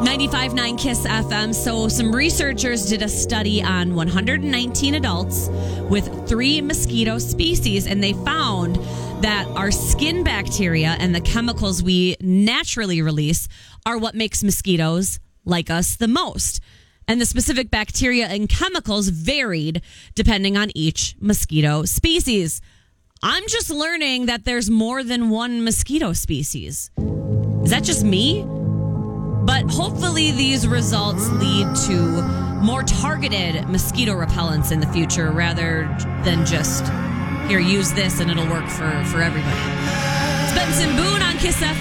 95.9 KISS FM. So some researchers did a study on 119 adults with 3 mosquito species, and they found that our skin bacteria and the chemicals we naturally release are what makes mosquitoes like us the most. And the specific bacteria and chemicals varied depending on each mosquito species. I'm just learning that there's more than one mosquito species. Is that just me? But hopefully these results lead to more targeted mosquito repellents in the future rather than just, here, use this and it'll work for everybody. It's Benson Boone on KISS FM.